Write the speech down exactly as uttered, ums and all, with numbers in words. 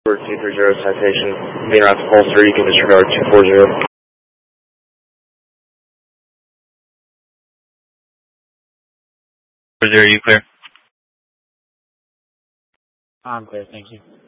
For two three zero citation, being around holster, you can disregard two four zero. four zero, you clear? I'm clear, thank you.